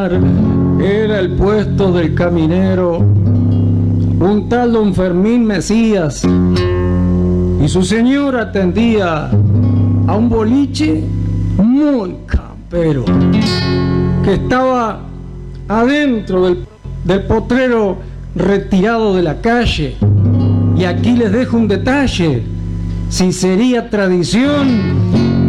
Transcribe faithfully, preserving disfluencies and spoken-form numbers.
Era el puesto del caminero, un tal don Fermín Mesías, y su señora atendía a un boliche muy campero que estaba adentro del, del potrero retirado de la calle. Y aquí les dejo un detalle: si sería tradición